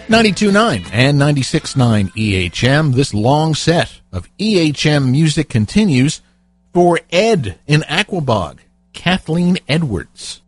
92.9 and 96.9 EHM. This long set of EHM music continues for Ed in Aquabog, Kathleen Edwards.